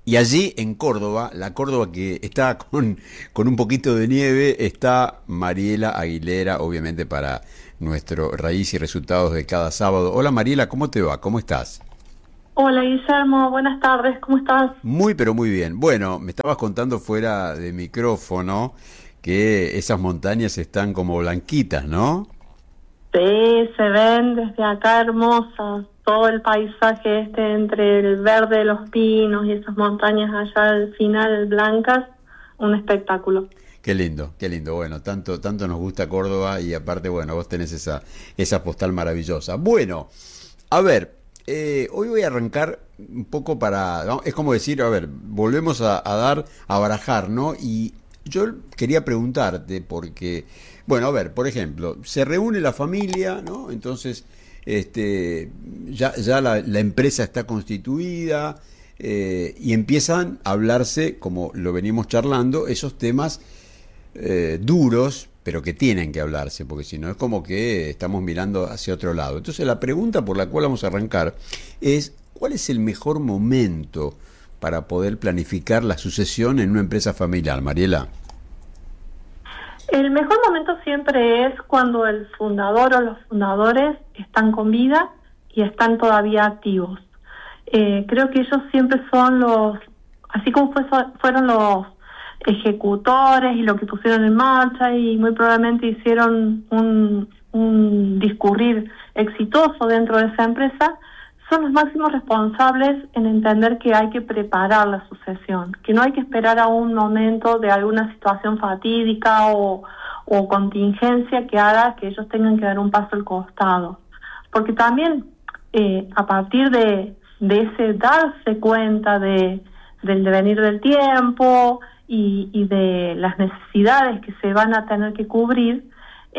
Y allí en Córdoba, la Córdoba que está con un poquito de nieve, está Mariela Aguilera, obviamente para nuestro Raíz y Resultados de cada sábado. Hola Mariela, ¿cómo te va? ¿Cómo estás? Hola Guillermo, buenas tardes, ¿cómo estás? Muy, pero muy bien. Bueno, me estabas contando fuera de micrófono que esas montañas están como blanquitas, ¿no? Sí, se ven desde acá hermosas, todo el paisaje entre el verde de los pinos y esas montañas allá al final blancas, un espectáculo. Qué lindo, qué lindo. Bueno, tanto nos gusta Córdoba y aparte, bueno, vos tenés esa postal maravillosa. Bueno, a ver, hoy voy a arrancar un poco para, ¿no? Es como decir, a ver, volvemos a barajar, ¿no? Y yo quería preguntarte, porque, bueno, a ver, por ejemplo, se reúne la familia, ¿no? Entonces, ya la empresa está constituida y empiezan a hablarse, como lo venimos charlando, esos temas duros, pero que tienen que hablarse, porque si no es como que estamos mirando hacia otro lado. Entonces la pregunta por la cual vamos a arrancar es, ¿cuál es el mejor momento para poder planificar la sucesión en una empresa familiar, Mariela? El mejor momento siempre es cuando el fundador o los fundadores están con vida y están todavía activos. Creo que ellos siempre son así como fueron los ejecutores y lo que pusieron en marcha y muy probablemente hicieron un discurrir exitoso dentro de esa empresa, son los máximos responsables en entender que hay que preparar la sucesión, que no hay que esperar a un momento de alguna situación fatídica o contingencia que haga que ellos tengan que dar un paso al costado. Porque también a partir de ese darse cuenta del devenir del tiempo y de las necesidades que se van a tener que cubrir,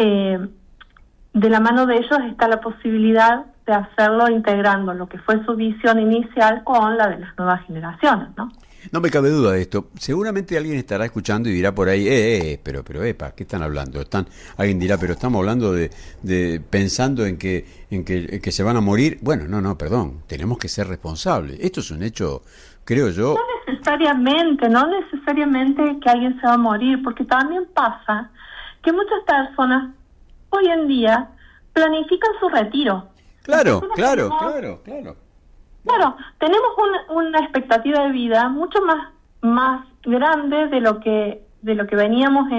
de la mano de ellos está la posibilidad de hacerlo integrando lo que fue su visión inicial con la de las nuevas generaciones, ¿no? No me cabe duda de esto. Seguramente alguien estará escuchando y dirá por ahí, epa, ¿qué están hablando? Alguien dirá, pero estamos hablando de pensando en que se van a morir. Bueno, no, perdón, tenemos que ser responsables. Esto es un hecho, creo yo. No necesariamente que alguien se va a morir, porque también pasa que muchas personas hoy en día planifican su retiro. Las Claro, personas claro, tenemos, claro, claro. claro, tenemos una expectativa de vida mucho más grande de lo que veníamos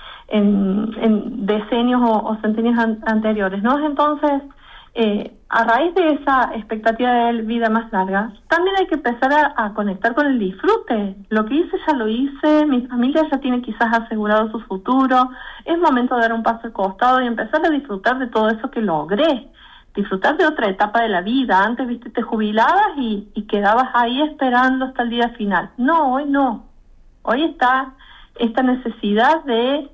en decenios o centenios anteriores, ¿no? Entonces, a raíz de esa expectativa de vida más larga, también hay que empezar a conectar con el disfrute. Lo que hice ya lo hice, mi familia ya tiene quizás asegurado su futuro, es momento de dar un paso al costado y empezar a disfrutar de todo eso que logré, disfrutar de otra etapa de la vida. Antes, viste, te jubilabas y quedabas ahí esperando hasta el día final. No, hoy no. Hoy está esta necesidad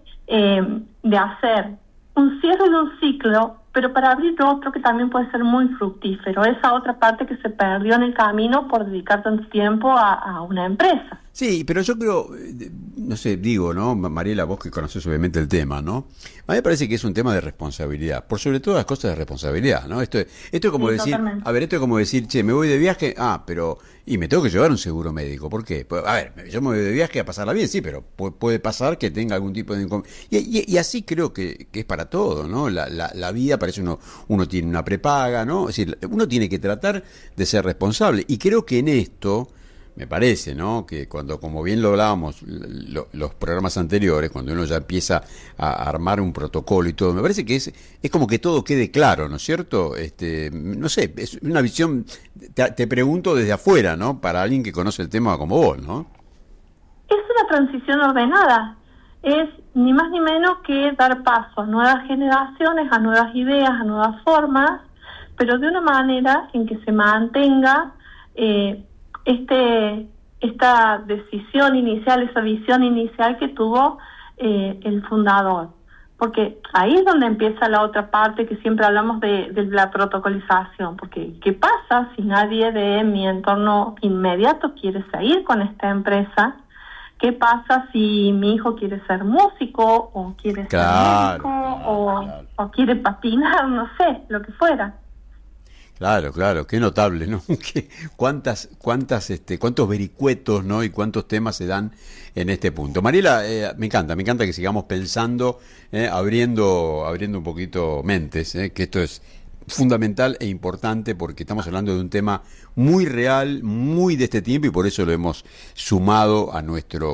de hacer un cierre de un ciclo, pero para abrir otro que también puede ser muy fructífero, esa otra parte que se perdió en el camino por dedicar tanto tiempo a una empresa. Sí, pero yo creo, no sé, digo, ¿no? Mariela, vos que conoces obviamente el tema, ¿no? A mí me parece que es un tema de responsabilidad, por sobre todas las cosas de responsabilidad, ¿no? Esto es como Sí, decir, totalmente. a ver, esto es como decir, che, me voy de viaje, pero, y me tengo que llevar un seguro médico, ¿por qué? Pues, a ver, yo me voy de viaje a pasarla bien, sí, pero puede pasar que tenga algún tipo de inconveniente. Y así creo que es para todo, ¿no? La vida, parece uno tiene una prepaga, ¿no? Es decir, uno tiene que tratar de ser responsable, y creo que en esto me parece, ¿no? Que cuando, como bien lo hablábamos los programas anteriores, cuando uno ya empieza a armar un protocolo y todo, me parece que es como que todo quede claro, ¿no es cierto? No sé, es una visión, te pregunto desde afuera, ¿no? Para alguien que conoce el tema como vos, ¿no? Es una transición ordenada, es ni más ni menos que dar paso a nuevas generaciones, a nuevas ideas, a nuevas formas, pero de una manera en que se mantenga eh, esta decisión inicial, esa visión inicial que tuvo el fundador. Porque ahí es donde empieza la otra parte que siempre hablamos de la protocolización. Porque, ¿qué pasa si nadie de mi entorno inmediato quiere seguir con esta empresa? ¿Qué pasa si mi hijo quiere ser músico o quiere ser médico Claro, claro, claro. o quiere patinar, no sé, lo que fuera? Claro, claro, qué notable, ¿no? Cuántos vericuetos, ¿no? Y cuántos temas se dan en este punto. Mariela, me encanta que sigamos pensando, abriendo un poquito mentes, que esto es fundamental e importante porque estamos hablando de un tema muy real, muy de este tiempo y por eso lo hemos sumado a nuestro